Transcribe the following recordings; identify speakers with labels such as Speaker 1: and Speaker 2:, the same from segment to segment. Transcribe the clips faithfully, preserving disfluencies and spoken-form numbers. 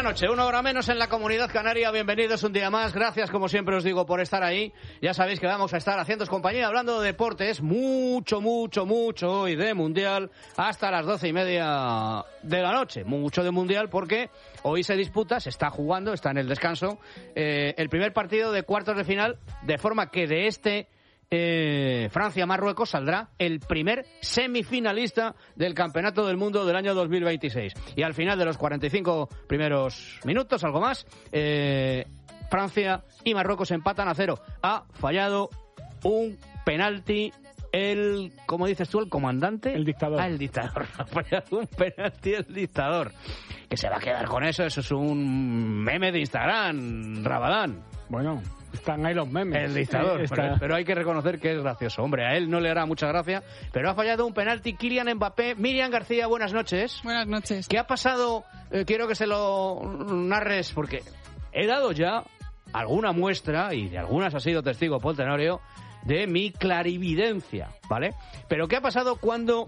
Speaker 1: la noche, una hora menos en la Comunidad Canaria. Bienvenidos un día más. Gracias, como siempre os digo, por estar ahí. Ya sabéis que vamos a estar haciéndoos compañía hablando de deportes. Mucho, mucho, mucho hoy de Mundial hasta las doce y media de la noche. Mucho de Mundial porque hoy se disputa, se está jugando, está en el descanso, eh, el primer partido de cuartos de final, de forma que de este Eh, Francia-Marruecos saldrá el primer semifinalista del Campeonato del Mundo del año dos mil veintiséis. Y al final de los cuarenta y cinco primeros minutos, algo más, eh, Francia y Marruecos empatan a cero. Ha fallado un penalti el, ¿cómo dices tú? ¿El comandante?
Speaker 2: El dictador.
Speaker 1: Ah, el dictador. Ha fallado un penalti el dictador. Que se va a quedar con eso. Eso es un meme de Instagram, Rabadán.
Speaker 2: Bueno, están ahí los memes.
Speaker 1: El dictador,
Speaker 2: eh,
Speaker 1: pero, pero hay que reconocer que es gracioso. Hombre, a él no le hará mucha gracia, pero ha fallado un penalti Kylian Mbappé. Miriam García, buenas noches.
Speaker 3: Buenas noches.
Speaker 1: ¿Qué ha pasado? Eh, quiero que se lo narres, porque he dado ya alguna muestra, y de algunas ha sido testigo Paul Tenorio, de mi clarividencia, ¿vale? Pero ¿qué ha pasado cuando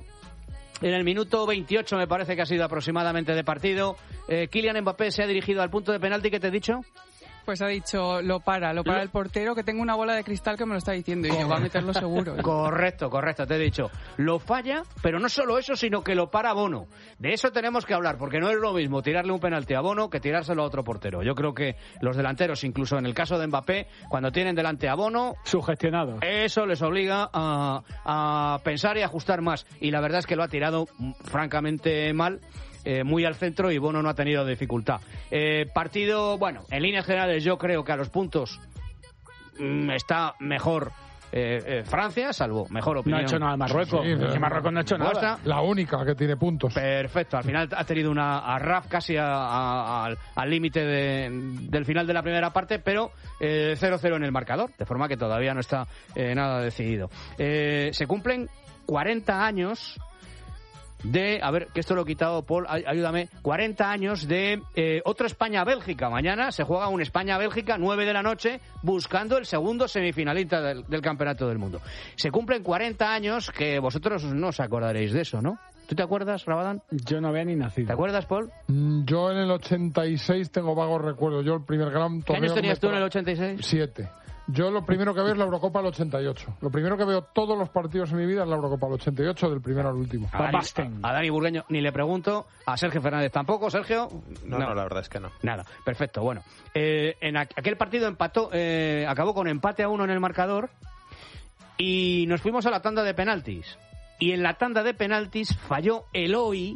Speaker 1: en el minuto veintiocho, me parece que ha sido aproximadamente de partido, eh, Kylian Mbappé se ha dirigido al punto de penalti que te he dicho?
Speaker 3: Pues ha dicho, lo para, lo para el portero, que tengo una bola de cristal que me lo está diciendo y yo va a meterlo seguro.
Speaker 1: Correcto, correcto, te he dicho. Lo falla, pero no solo eso, sino que lo para Bono. De eso tenemos que hablar, porque no es lo mismo tirarle un penalti a Bono que tirárselo a otro portero. Yo creo que los delanteros, incluso en el caso de Mbappé, cuando tienen delante a Bono,
Speaker 2: sugestionados,
Speaker 1: eso les obliga a, a pensar y ajustar más. Y la verdad es que lo ha tirado francamente mal. Eh, muy al centro y Bono no ha tenido dificultad. Eh, partido, bueno, en líneas generales yo creo que a los puntos mmm, está mejor eh, eh, Francia, salvo mejor opinión.
Speaker 2: No ha hecho nada Marruecos. Sí,
Speaker 1: sí,
Speaker 2: Marruecos no ha hecho
Speaker 1: muestra.
Speaker 2: nada.
Speaker 4: La única que tiene puntos.
Speaker 1: Perfecto, al final ha tenido una a Raf casi a, a, a, al límite de, del final de la primera parte, pero eh, cero cero en el marcador, de forma que todavía no está eh, nada decidido. Eh, se cumplen cuarenta años de, a ver, que esto lo he quitado, Paul, ayúdame, cuarenta años de eh, otro España-Bélgica. Mañana se juega un España-Bélgica, nueve de la noche, buscando el segundo semifinalista del, del Campeonato del Mundo. Se cumplen cuarenta años, que vosotros no os acordaréis de eso, ¿no? ¿Tú te acuerdas, Rabadán?
Speaker 2: Yo no había ni nacido.
Speaker 1: ¿Te acuerdas, Paul?
Speaker 4: Mm, yo en el ochenta y seis tengo vagos recuerdos. Yo el primer gran torneo...
Speaker 1: ¿Qué años tenías tú en el ochenta y seis?
Speaker 4: Siete. Yo lo primero que veo es la Eurocopa del ochenta y ocho. Lo primero que veo todos los partidos en mi vida es la Eurocopa del ochenta y ocho, del primero al último.
Speaker 1: A Dani, a, a Dani Burgueño ni le pregunto, a Sergio Fernández tampoco. Sergio,
Speaker 5: no, no, no la verdad es que no.
Speaker 1: Nada, perfecto. Bueno, eh, en aquel partido empató, eh, acabó con empate a uno en el marcador y nos fuimos a la tanda de penaltis. Y en la tanda de penaltis falló Eloy,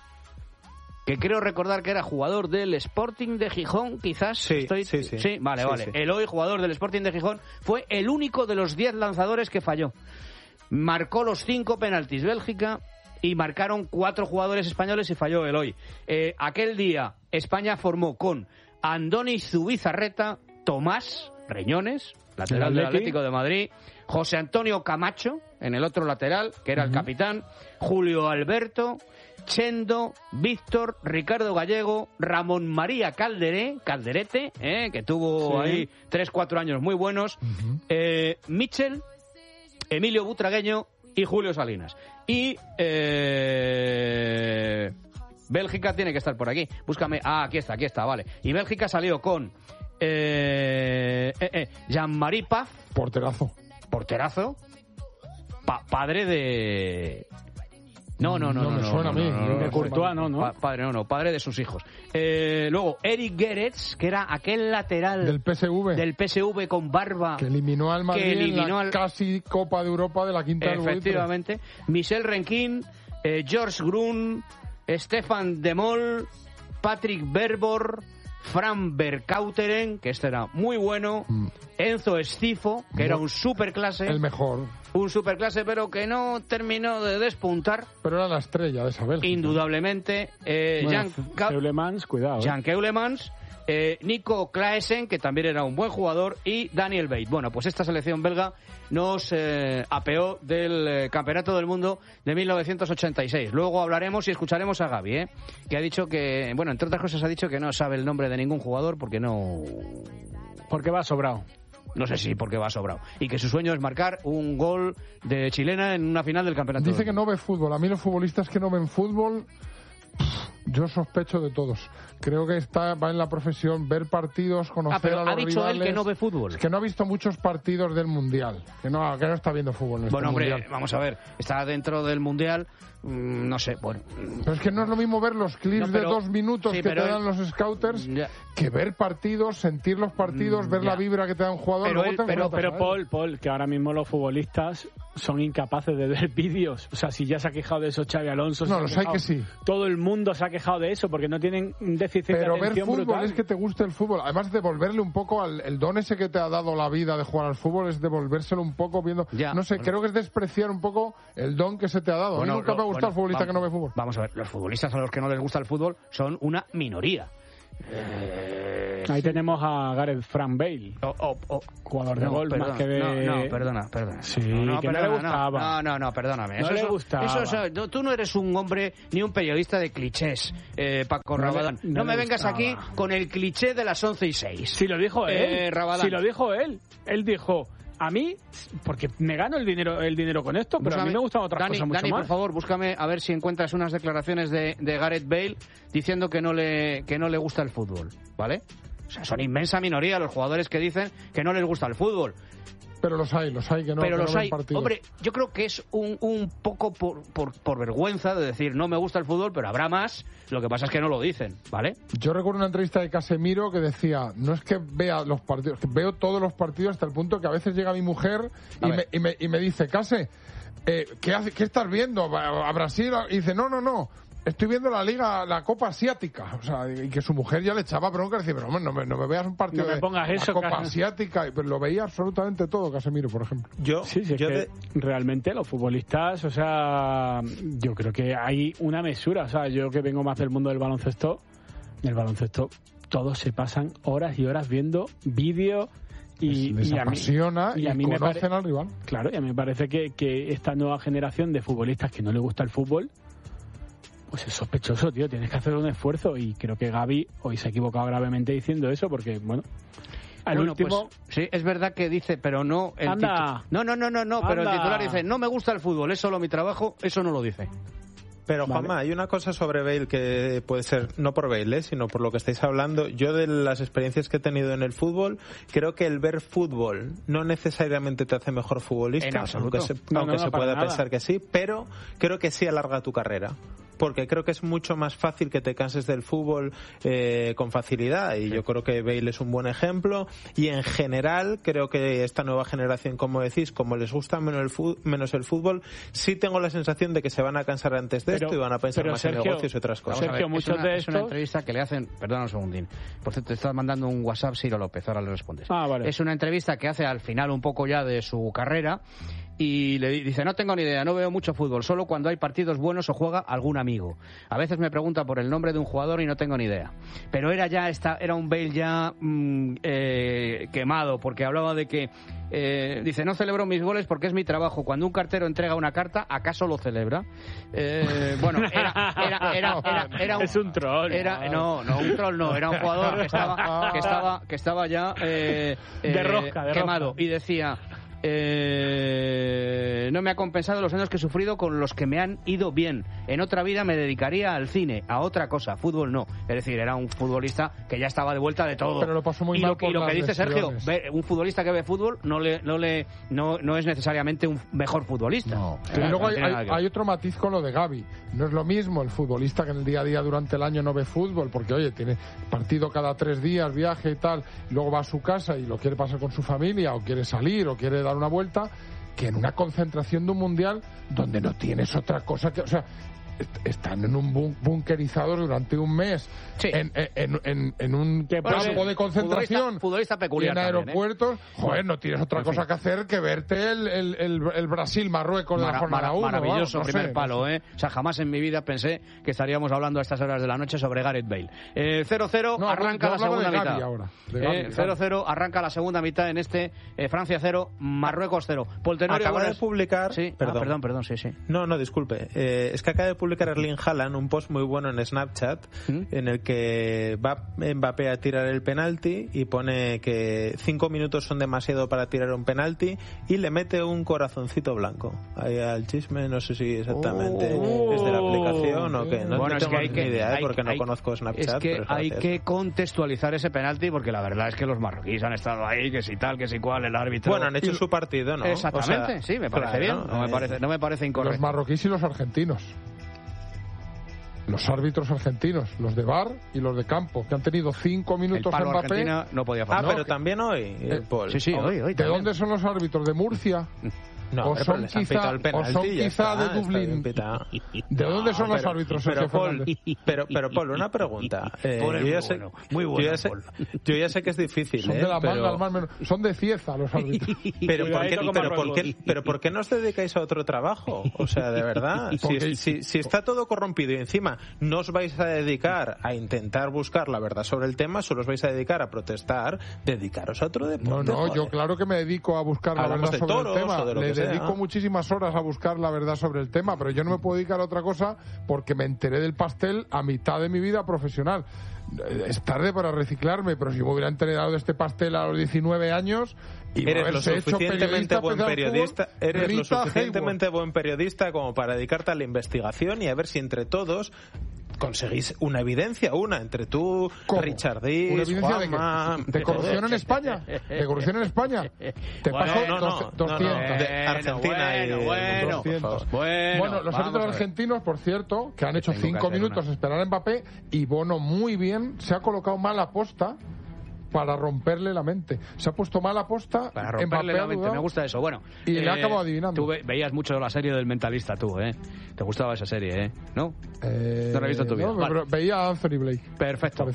Speaker 1: que creo recordar que era jugador del Sporting de Gijón, quizás.
Speaker 5: Sí,
Speaker 1: Estoy...
Speaker 5: sí, sí.
Speaker 1: Sí, vale,
Speaker 5: sí,
Speaker 1: vale.
Speaker 5: Sí.
Speaker 1: Eloy, jugador del Sporting de Gijón, fue el único de los diez lanzadores que falló. Marcó los cinco penaltis Bélgica y marcaron cuatro jugadores españoles y falló Eloy. Eh, aquel día España formó con Andoni Zubizarreta, Tomás Reñones, lateral del Atlético de Madrid, José Antonio Camacho en el otro lateral, que era uh-huh. el capitán, Julio Alberto, Chendo, Víctor, Ricardo Gallego, Ramón María Calderé, Calderete, eh, que tuvo sí. ahí tres, cuatro años muy buenos, uh-huh. eh, Michel, Emilio Butragueño y Julio Salinas. Y eh, Bélgica tiene que estar por aquí. Búscame. Ah, aquí está, aquí está, vale. Y Bélgica salió con eh, eh, eh, Jean-Marie Paz.
Speaker 4: Porterazo.
Speaker 1: Porterazo. Pa- padre de... No, no, no, no,
Speaker 4: no, me
Speaker 1: no,
Speaker 4: suena
Speaker 1: no,
Speaker 4: a mí.
Speaker 1: no, no, no,
Speaker 2: de Courtois, no, no.
Speaker 1: Pa- padre, no, no, padre de sus hijos. Eh, luego, Eric Gerets, que era aquel lateral
Speaker 4: del P S V.
Speaker 1: Del P S V con barba.
Speaker 4: Que eliminó al Madrid
Speaker 1: que eliminó
Speaker 4: en la
Speaker 1: al...
Speaker 4: casi Copa de Europa de la quinta del
Speaker 1: Efectivamente. Michel Renquin, eh, George Grun, Stefan De Mol, Patrick Berbor, Fran Vercauteren, que este era muy bueno, mm. Enzo Escifo, que era un superclase.
Speaker 4: El mejor.
Speaker 1: Un superclase, pero que no terminó de despuntar.
Speaker 4: Pero era la estrella de esa Bélgica.
Speaker 1: Indudablemente. Eh,
Speaker 2: bueno,
Speaker 1: Jan
Speaker 2: Keulemans, cuidado.
Speaker 1: Jan Keulemans, eh, Nico Claesen, que también era un buen jugador, y Daniel Bate. Bueno, pues esta selección belga nos eh, apeó del eh, Campeonato del Mundo de mil novecientos ochenta y seis. Luego hablaremos y escucharemos a Gavi, ¿eh? Que ha dicho que, bueno, entre otras cosas ha dicho que no sabe el nombre de ningún jugador porque no...
Speaker 2: Porque va sobrado.
Speaker 1: No sé si porque va sobrado. Y que su sueño es marcar un gol de chilena en una final del campeonato.
Speaker 4: Dice que no ve fútbol. A mí los futbolistas que no ven fútbol... Yo sospecho de todos. Creo que está va en la profesión ver partidos, conocer
Speaker 1: Ah, pero
Speaker 4: a los
Speaker 1: ha dicho
Speaker 4: rivales.
Speaker 1: él que no ve fútbol.
Speaker 4: Es que no ha visto muchos partidos del Mundial. Que no, que no está viendo fútbol en
Speaker 1: Bueno,
Speaker 4: este
Speaker 1: hombre,
Speaker 4: Mundial.
Speaker 1: vamos a ver, está dentro del Mundial, mmm, no sé, bueno.
Speaker 4: Pero es que no es lo mismo ver los clips
Speaker 1: No, pero-
Speaker 4: de dos minutos
Speaker 1: sí,
Speaker 4: que
Speaker 1: pero
Speaker 4: te
Speaker 1: él-
Speaker 4: dan los scouters
Speaker 1: Ya.
Speaker 4: que ver partidos, sentir los partidos,
Speaker 1: Mm,
Speaker 4: ver
Speaker 1: ya.
Speaker 4: la vibra que te da un jugador.
Speaker 1: Pero
Speaker 4: luego
Speaker 1: él-
Speaker 4: te
Speaker 1: pero-
Speaker 4: enfrentas a
Speaker 2: Pero
Speaker 4: él.
Speaker 2: Paul, Paul, que ahora mismo los futbolistas son incapaces de ver vídeos. O sea, si ya se ha quejado de eso Xavi Alonso... se
Speaker 4: No,
Speaker 2: ha
Speaker 4: los hay
Speaker 2: quejado-
Speaker 4: que sí.
Speaker 2: Todo el mundo se ha quejado de eso porque no tienen un déficit
Speaker 4: Pero
Speaker 2: de
Speaker 4: ver
Speaker 2: atención
Speaker 4: fútbol
Speaker 2: brutal.
Speaker 4: es que te guste el fútbol. Además, devolverle un poco al el don ese que te ha dado la vida de jugar al fútbol, es devolvérselo un poco viendo.
Speaker 1: Ya,
Speaker 4: no sé,
Speaker 1: bueno.
Speaker 4: creo que es despreciar un poco el don que se te ha dado.
Speaker 1: Bueno,
Speaker 4: a mí nunca
Speaker 1: lo-
Speaker 4: me ha gustado
Speaker 1: bueno,
Speaker 4: el futbolista
Speaker 1: vamos-
Speaker 4: que no ve fútbol.
Speaker 1: Vamos a ver, los futbolistas a los que no les gusta el fútbol son una minoría. Eh,
Speaker 2: Ahí tenemos a Gareth Frank Bale,
Speaker 1: o- o- o-
Speaker 2: jugador de
Speaker 1: no,
Speaker 2: golf
Speaker 1: perdona,
Speaker 2: más que de...
Speaker 1: no, no, perdona, perdona.
Speaker 2: Sí,
Speaker 1: no, no,
Speaker 2: que no
Speaker 1: perdona,
Speaker 2: le gustaba.
Speaker 1: No, no, no, perdóname.
Speaker 2: No
Speaker 1: Eso
Speaker 2: le
Speaker 1: es-
Speaker 2: gustaba.
Speaker 1: Eso, es- no, tú no eres un hombre ni un periodista de clichés, eh, Paco
Speaker 2: No le-
Speaker 1: Rabadán. No,
Speaker 2: no
Speaker 1: me
Speaker 2: le
Speaker 1: vengas
Speaker 2: gustaba.
Speaker 1: aquí con el cliché de las once y seis.
Speaker 2: Si lo dijo él,
Speaker 1: Eh, Rabadán.
Speaker 2: si lo dijo él, él dijo, a mí, porque me gano el dinero el dinero con esto, pero a mí me gustan otras
Speaker 1: Dani,
Speaker 2: cosas mucho
Speaker 1: Dani,
Speaker 2: más.
Speaker 1: por favor, búscame a ver si encuentras unas declaraciones de, de Gareth Bale diciendo que no le que no le gusta el fútbol, ¿vale? O sea, son inmensa minoría los jugadores que dicen que no les gusta el fútbol.
Speaker 4: Pero los hay, los hay que no,
Speaker 1: Pero
Speaker 4: que
Speaker 1: los
Speaker 4: no ven
Speaker 1: hay.
Speaker 4: partidos.
Speaker 1: Hombre, yo creo que es un, un poco por, por, por vergüenza de decir no me gusta el fútbol, pero habrá más. Lo que pasa es que no lo dicen, ¿vale?
Speaker 4: Yo recuerdo una entrevista de Casemiro que decía, no es que vea los partidos, que veo todos los partidos hasta el punto que a veces llega mi mujer
Speaker 1: A
Speaker 4: y
Speaker 1: ver.
Speaker 4: me, y, me, y me dice, Case, eh, ¿qué, hace- ¿qué estás viendo? ¿A a Brasil? Y dice, no, no, no. Estoy viendo la Liga, la Copa Asiática. O sea, y que su mujer ya le echaba bronca. Decía, pero hombre, no me, no me veas un partido
Speaker 2: No me
Speaker 4: de
Speaker 2: pongas
Speaker 4: la
Speaker 2: eso,
Speaker 4: Copa
Speaker 2: Cas-
Speaker 4: Asiática. Pero lo veía absolutamente todo, Casemiro, por ejemplo.
Speaker 5: Yo,
Speaker 2: Sí, sí, es
Speaker 5: yo
Speaker 2: que
Speaker 5: de-
Speaker 2: realmente los futbolistas, o sea, yo creo que hay una mesura. O sea, yo que vengo más del mundo del baloncesto, del baloncesto, todos se pasan horas y horas viendo vídeos y,
Speaker 4: Les
Speaker 2: y a mí,
Speaker 4: apasiona y,
Speaker 2: y a mí me
Speaker 4: conocen
Speaker 2: pare-
Speaker 4: al rival.
Speaker 2: claro, y a mí me parece que, que esta nueva generación de futbolistas que no le gusta el fútbol, pues es sospechoso, tío. Tienes que hacer un esfuerzo y creo que Gavi hoy se ha equivocado gravemente diciendo eso porque, bueno, al
Speaker 1: Bueno,
Speaker 2: último...
Speaker 1: pues, sí, es verdad que dice, pero no el
Speaker 2: Anda.
Speaker 1: titu- No, no, no, no, no, pero el
Speaker 2: Anda.
Speaker 1: titular dice, no me gusta el fútbol, es solo mi trabajo, eso no lo dice.
Speaker 5: Pero
Speaker 2: Vale.
Speaker 5: Juanma, hay una cosa sobre Bale que puede ser, no por Bale, ¿eh? sino por lo que estáis hablando. Yo de las experiencias que he tenido en el fútbol, creo que el ver fútbol no necesariamente te hace mejor futbolista,
Speaker 1: En absoluto.
Speaker 5: aunque se,
Speaker 2: No,
Speaker 5: aunque
Speaker 2: no, no,
Speaker 5: se
Speaker 2: para
Speaker 5: pueda
Speaker 2: nada.
Speaker 5: pensar que sí, pero creo que sí alarga tu carrera. Porque creo que es mucho más fácil que te canses del fútbol eh, con facilidad, y yo creo que Bale es un buen ejemplo. Y en general creo que esta nueva generación, como decís, como les gusta menos el fútbol, menos el fútbol, sí tengo la sensación de que se van a cansar antes de
Speaker 2: Pero-
Speaker 5: esto y van a pensar
Speaker 2: pero
Speaker 5: más en
Speaker 2: Sergio,
Speaker 5: negocios y otras cosas.
Speaker 1: Vamos a
Speaker 2: Sergio,
Speaker 1: ver,
Speaker 2: muchos
Speaker 1: es una,
Speaker 2: de
Speaker 1: es una
Speaker 2: estos-
Speaker 1: entrevista que le hacen, perdona un segundín, por cierto, te estás mandando un WhatsApp Ciro López, ahora le respondes.
Speaker 2: Ah, vale.
Speaker 1: Es una entrevista que hace al final un poco ya de su carrera y le di- dice, no tengo ni idea, no veo mucho fútbol, solo cuando hay partidos buenos o juega algún amigo. A veces me pregunta por el nombre de un jugador y no tengo ni idea. Pero era ya esta, era un Bale ya mm, eh, quemado, porque hablaba de que eh, dice, no celebro mis goles porque es mi trabajo. Cuando un cartero entrega una carta, ¿acaso lo celebra? Eh, bueno, era, era, era, era, era un,
Speaker 2: Es un troll.
Speaker 1: Era, no, no, un troll no, era un jugador que estaba, que estaba, que estaba ya eh,
Speaker 2: De
Speaker 1: eh,
Speaker 2: rosca, de
Speaker 1: quemado.
Speaker 2: rosca.
Speaker 1: Y decía, eh, no me ha compensado los años que he sufrido con los que me han ido bien. En otra vida me dedicaría al cine, a otra cosa, fútbol no. Es decir, era un futbolista que ya estaba de vuelta de todo.
Speaker 4: Pero lo pasó muy
Speaker 1: y
Speaker 4: mal
Speaker 1: lo,
Speaker 4: por
Speaker 1: y lo
Speaker 4: las
Speaker 1: que dice Sergio,
Speaker 4: lesiones.
Speaker 1: ver- un futbolista que ve fútbol no le, no le, no, no es necesariamente un mejor futbolista.
Speaker 4: No.
Speaker 1: Eh,
Speaker 4: Y luego
Speaker 1: no
Speaker 4: hay,
Speaker 1: tiene nada
Speaker 4: hay-
Speaker 1: que ver.
Speaker 4: hay otro matiz con lo de Gavi. No es lo mismo el futbolista que en el día a día durante el año no ve fútbol, porque oye, tiene partido cada tres días, viaje y tal, y luego va a su casa y lo quiere pasar con su familia, o quiere salir, o quiere dar una vuelta, que en una concentración de un mundial donde no tienes otra cosa que... O sea, est- están en un bun- bunkerizados durante un mes
Speaker 1: Sí.
Speaker 4: en, en, en, en un
Speaker 2: Que
Speaker 4: campo
Speaker 2: puede-
Speaker 4: de concentración
Speaker 1: futbolista, futbolista
Speaker 4: y
Speaker 1: peculiar
Speaker 4: en
Speaker 1: también, ¿eh?
Speaker 4: aeropuertos. Joder, no tienes otra
Speaker 1: En
Speaker 4: cosa
Speaker 1: fin.
Speaker 4: que hacer que verte el, el, el, el Brasil-Marruecos de la
Speaker 1: Mara-
Speaker 4: jornada
Speaker 1: mara-
Speaker 4: uno.
Speaker 1: maravilloso
Speaker 4: vamos, no
Speaker 1: primer
Speaker 4: sé,
Speaker 1: palo,
Speaker 4: no sé.
Speaker 1: ¿eh? O sea, jamás en mi vida pensé que estaríamos hablando a estas horas de la noche sobre Gareth Bale. Eh, cero cero
Speaker 4: No,
Speaker 1: arranca
Speaker 4: yo
Speaker 1: la
Speaker 4: hablaba
Speaker 1: segunda
Speaker 4: de Gavi
Speaker 1: mitad.
Speaker 4: ahora, de Gavi,
Speaker 1: Eh,
Speaker 4: Gavi.
Speaker 1: cero cero arranca la segunda mitad en este eh, Francia cero, Marruecos cero. Poltenorio,
Speaker 5: Acaba de
Speaker 1: buenas-
Speaker 5: publicar...
Speaker 1: Sí, ah,
Speaker 5: Perdón.
Speaker 1: perdón, perdón, sí, sí.
Speaker 5: No, no, disculpe. Eh, es que acaba de publicar Erling Haaland un post muy bueno en Snapchat ¿Mm? en el que va Mbappé a tirar el penalti y pone que cinco minutos son demasiado para tirar un penalti y le mete un corazoncito blanco ahí al chisme. No sé si exactamente oh, es de la aplicación o qué. No,
Speaker 1: bueno,
Speaker 5: no
Speaker 1: es
Speaker 5: tengo
Speaker 1: que hay
Speaker 5: ni
Speaker 1: que,
Speaker 5: idea
Speaker 1: hay,
Speaker 5: porque no
Speaker 1: hay,
Speaker 5: conozco Snapchat.
Speaker 1: Es que
Speaker 5: pero es
Speaker 1: hay que contextualizar ese penalti porque la verdad es que los marroquíes han estado ahí, que si tal, que si cual, el árbitro...
Speaker 5: Bueno, han hecho su partido, ¿no?
Speaker 1: Exactamente, o sea, sí, me parece claro, bien. No, eh, me parece, no me parece incorrecto.
Speaker 4: Los marroquíes y los argentinos. Los árbitros argentinos, los de V A R y los de campo, que han tenido cinco minutos
Speaker 1: en Mbappé.
Speaker 4: Argentina
Speaker 1: no podía faltar.
Speaker 5: Ah, pero también hoy, eh, Paul.
Speaker 1: Sí, sí, hoy, hoy
Speaker 4: ¿De
Speaker 1: también.
Speaker 4: dónde son los árbitros? ¿De Murcia?
Speaker 5: No,
Speaker 4: o son quizá, o son quizá
Speaker 5: está,
Speaker 4: de Dublín. ¿De dónde son
Speaker 5: no,
Speaker 4: los
Speaker 5: pero,
Speaker 4: árbitros?
Speaker 5: Pero Paul, pero, pero Paul, una pregunta. Eh, yo, ya sé, bueno, muy bueno, yo, ya sé, yo ya sé que es difícil.
Speaker 4: Son
Speaker 5: eh,
Speaker 4: de la
Speaker 5: pero...
Speaker 4: manga, al más menos. Son de Cieza los árbitros.
Speaker 5: pero, ¿por qué, pero, ¿por qué, pero ¿por qué no os dedicáis a otro trabajo? O sea, de verdad. Si, si, si está todo corrompido y encima no os vais a dedicar a intentar buscar la verdad sobre el tema, solo os vais a dedicar a protestar, dedicaros a otro deporte.
Speaker 4: No, no,
Speaker 5: joder.
Speaker 4: yo claro que me dedico a buscar
Speaker 5: Hablamos
Speaker 4: la verdad sobre
Speaker 5: toros,
Speaker 4: el tema.
Speaker 5: o de lo
Speaker 4: Le
Speaker 5: que
Speaker 4: dedico
Speaker 5: sea.
Speaker 4: muchísimas horas a buscar la verdad sobre el tema, pero yo no me puedo dedicar a otra cosa porque me enteré del pastel a mitad de mi vida profesional. Es tarde para reciclarme, pero si me hubiera enterado de este pastel a los diecinueve años y
Speaker 5: eres lo suficientemente buen periodista,
Speaker 4: fútbol,
Speaker 5: eres
Speaker 4: Rita
Speaker 5: lo suficientemente
Speaker 4: Hayward.
Speaker 5: buen periodista como para dedicarte a la investigación y a ver si entre todos conseguís una evidencia, una entre tú,
Speaker 4: ¿Cómo?
Speaker 5: Richard
Speaker 4: ¿Una
Speaker 5: Díaz,
Speaker 4: evidencia
Speaker 5: Juanma,
Speaker 4: de, qué? ¿De corrupción en España? ¿De corrupción en España? Te
Speaker 1: bueno,
Speaker 4: paso
Speaker 5: no, no,
Speaker 4: dos, doscientos.
Speaker 5: no, no, de Argentina
Speaker 1: bueno,
Speaker 5: y
Speaker 1: bueno,
Speaker 4: doscientos.
Speaker 1: bueno,
Speaker 4: bueno, los árbitros argentinos, por cierto, que han hecho
Speaker 1: Tengo
Speaker 4: cinco
Speaker 1: que
Speaker 4: minutos
Speaker 1: una.
Speaker 4: esperar a Mbappé y Bono muy bien se ha colocado mal a posta para romperle la mente. Se ha puesto mal a posta.
Speaker 1: Para romperle
Speaker 4: Mbappé
Speaker 1: la mente, me gusta eso. Bueno,
Speaker 4: y
Speaker 1: eh,
Speaker 4: le acabo adivinando.
Speaker 1: Tú ve, veías mucho la serie del Mentalista, tú, ¿eh? Te gustaba esa serie, ¿eh? ¿No?
Speaker 4: Eh,
Speaker 1: no la he visto en tu vida.
Speaker 4: No,
Speaker 1: vale.
Speaker 4: pero veía a Anthony Blake.
Speaker 1: Perfecto.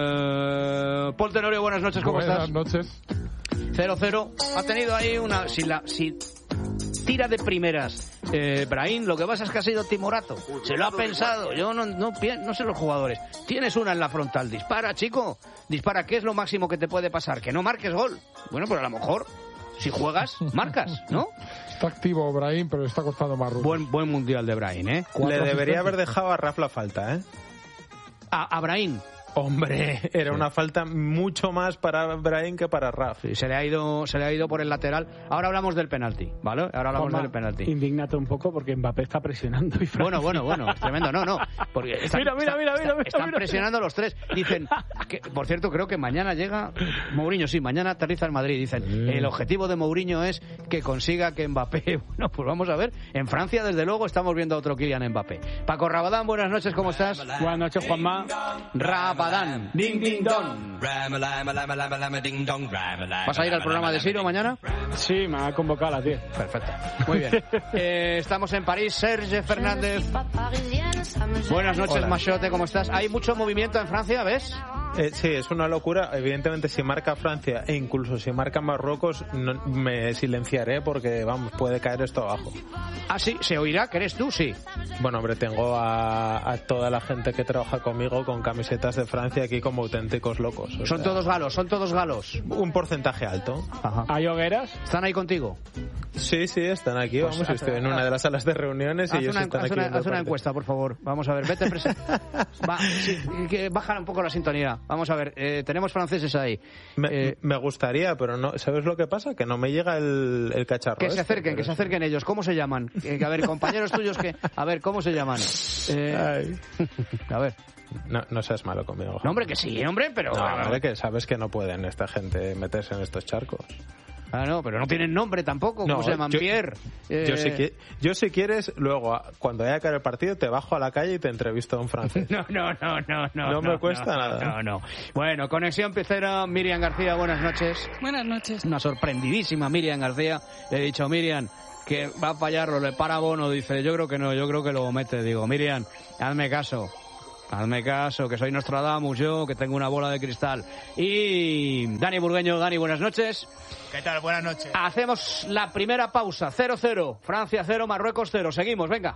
Speaker 1: Eh, Paul Tenorio, buenas noches, ¿cómo
Speaker 4: buenas
Speaker 1: estás?
Speaker 4: Buenas noches.
Speaker 1: cero cero. Ha tenido ahí una... Si, la, si tira de primeras eh, Brahim, lo que pasa es que ha sido timorato. Se lo ha pensado. Yo no, no, no sé los jugadores. Tienes una en la frontal. Dispara, chico. Dispara. ¿Qué es lo máximo que te puede pasar? Que no marques gol. Bueno, pero a lo mejor, si juegas, marcas, ¿no?
Speaker 4: Está activo Brahim, pero le está costando más ruido.
Speaker 1: Buen, buen mundial de Brahim, ¿eh?
Speaker 5: Le debería haber dejado a Raf la falta, ¿eh?
Speaker 1: A, a Brahim.
Speaker 5: Hombre, era una falta mucho más para Brahim que para Raf.
Speaker 1: Sí, se le ha ido, se le ha ido por el lateral. Ahora hablamos del penalti, ¿vale? Ahora hablamos
Speaker 2: Juanma,
Speaker 1: del penalti.
Speaker 2: Indígnate un poco porque Mbappé está presionando. Y
Speaker 1: bueno, bueno, bueno, es tremendo. No, no. Porque están,
Speaker 2: mira, mira, mira, mira, mira,
Speaker 1: están
Speaker 2: mira.
Speaker 1: presionando los tres. Dicen, que, por cierto, creo que mañana llega Mourinho, sí, mañana aterriza en Madrid. Dicen, mm. el objetivo de Mourinho es que consiga que Mbappé... Bueno, pues vamos a ver. En Francia, desde luego, estamos viendo a otro Kylian Mbappé. Paco Rabadán, buenas noches, ¿cómo estás?
Speaker 2: Buenas noches, Juanma.
Speaker 1: Rabadán. Ding, ding, dong. ¿Vas a ir al programa de Siro mañana?
Speaker 2: Sí, me ha convocado a las diez.
Speaker 1: Perfecto. Muy bien. Eh, estamos en París. Serge Fernández. Buenas noches,
Speaker 5: Hola.
Speaker 1: Machote, ¿cómo estás? ¿Hay mucho movimiento en Francia, ves?
Speaker 5: Eh, sí, es una locura. Evidentemente, si marca Francia e incluso si marca Marruecos, no, me silenciaré porque, vamos, puede caer esto abajo.
Speaker 1: Ah, sí, se oirá, ¿crees tú? Sí.
Speaker 5: Bueno, hombre, tengo a, a toda la gente que trabaja conmigo con camisetas de Francia aquí como auténticos locos. O
Speaker 1: Son
Speaker 5: sea,
Speaker 1: todos galos, son todos galos.
Speaker 5: un porcentaje alto.
Speaker 1: Ajá.
Speaker 2: ¿Hay hogueras?
Speaker 1: ¿Están ahí contigo?
Speaker 5: Sí, sí, están aquí.
Speaker 1: Pues
Speaker 5: vamos,
Speaker 1: haz-
Speaker 5: estoy en una de las salas de reuniones y
Speaker 1: Haz
Speaker 5: ellos
Speaker 1: una,
Speaker 5: están
Speaker 1: haz
Speaker 5: aquí.
Speaker 1: una-
Speaker 5: viendo
Speaker 1: haz una
Speaker 5: el partido.
Speaker 1: encuesta, por favor. Vamos a ver, vete presa- Va, sí, que bajan un poco la sintonía. Vamos a ver, eh, tenemos franceses ahí.
Speaker 5: Me,
Speaker 1: Eh,
Speaker 5: me gustaría, pero no. ¿Sabes lo que pasa? Que no me llega el, el cacharro.
Speaker 1: que se
Speaker 5: este,
Speaker 1: acerquen,
Speaker 5: pero
Speaker 1: que se acerquen ellos. ¿Cómo se llaman? Eh, a ver, compañeros tuyos que... A ver, ¿cómo se llaman? Eh,
Speaker 5: Ay.
Speaker 1: a ver.
Speaker 5: No, no seas malo conmigo.
Speaker 1: No, hombre, que sí, hombre, pero...
Speaker 5: No, hombre, que sabes que no pueden esta gente meterse en estos charcos.
Speaker 1: Ah, no, pero no tienen nombre tampoco. ¿Cómo
Speaker 5: No,
Speaker 1: se llaman?
Speaker 5: yo-
Speaker 1: Pierre. Eh,
Speaker 5: Yo, si, qui- yo si quieres, luego, a- cuando haya acabado el partido, te bajo a la calle y te entrevisto a un francés.
Speaker 1: No, no, no, no, no.
Speaker 5: No me cuesta
Speaker 1: no,
Speaker 5: nada.
Speaker 1: No, no. Bueno, conexión pecera, Miriam García, buenas noches.
Speaker 3: Buenas noches.
Speaker 1: Una sorprendidísima Miriam García. Le he dicho, Miriam, que va a fallarlo, le para Bono. Dice, yo creo que no, yo creo que lo mete. Digo, Miriam, hazme caso. Hazme caso, que soy Nostradamus yo, que tengo una bola de cristal. Y Dani Burgueño, Dani, buenas noches.
Speaker 6: ¿Qué tal? Buenas noches.
Speaker 1: Hacemos la primera pausa, cero cero, Francia cero, Marruecos cero. Seguimos, venga.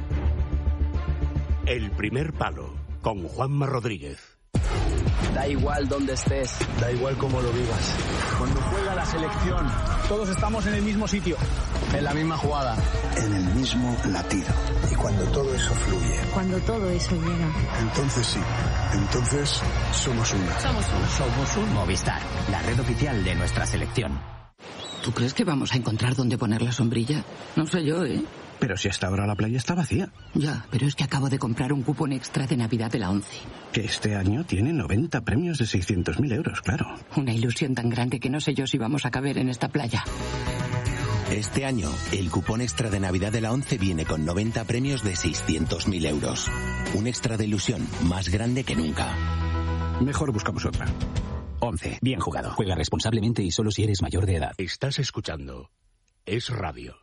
Speaker 7: El primer palo, con Juanma Rodríguez.
Speaker 8: Da igual donde estés,
Speaker 6: Da igual cómo lo vivas.
Speaker 8: cuando juega la selección,
Speaker 6: Todos estamos en el mismo sitio.
Speaker 8: en la misma jugada.
Speaker 9: En el mismo latido.
Speaker 6: Cuando todo eso fluye.
Speaker 9: Cuando todo eso llega.
Speaker 6: Entonces sí. Entonces somos una.
Speaker 9: Somos uno.
Speaker 10: Somos un Movistar, la red oficial de nuestra selección.
Speaker 11: ¿Tú crees que vamos a encontrar dónde poner la sombrilla? No sé yo, ¿eh?
Speaker 12: Pero si hasta ahora la playa está vacía.
Speaker 11: Ya, pero es que acabo de comprar un cupón extra de Navidad de la ONCE.
Speaker 12: Que este año tiene noventa premios de seiscientos mil euros, claro.
Speaker 11: Una ilusión tan grande que no sé yo si vamos a caber en esta playa.
Speaker 13: Este año, el cupón extra de Navidad de la ONCE viene con noventa premios de seiscientos mil euros. Un extra de ilusión más grande que nunca.
Speaker 12: Mejor buscamos otra.
Speaker 10: ONCE. Bien jugado. Juega responsablemente y solo si eres mayor de edad.
Speaker 7: Estás escuchando Es Radio.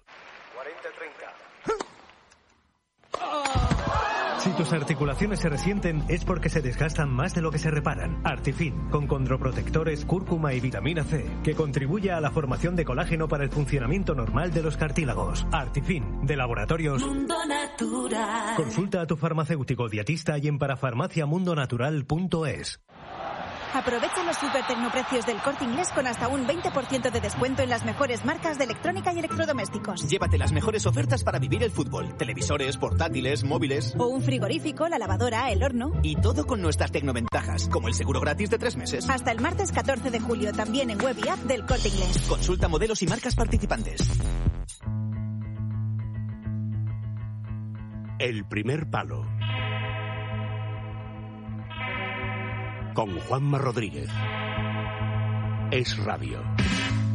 Speaker 14: Si tus articulaciones se resienten es porque se desgastan más de lo que se reparan. Artifin, con condroprotectores, cúrcuma y vitamina C, que contribuye a la formación de colágeno para el funcionamiento normal de los cartílagos. Artifin, de Laboratorios
Speaker 15: Mundo Natural.
Speaker 14: Consulta a tu farmacéutico dietista y en parafarmacia mundo natural punto es.
Speaker 16: Aprovecha los super tecnoprecios del Corte Inglés con hasta un veinte por ciento de descuento en las mejores marcas de electrónica y electrodomésticos.
Speaker 17: Llévate las mejores ofertas para vivir el fútbol. Televisores, portátiles, móviles.
Speaker 16: O un frigorífico, la lavadora, el horno.
Speaker 17: Y todo con nuestras tecnoventajas, como el seguro gratis de tres meses.
Speaker 16: Hasta el martes catorce de julio, también en web y app del Corte Inglés.
Speaker 17: Consulta modelos y marcas participantes.
Speaker 7: El primer palo. Con Juanma Rodríguez. Es Radio.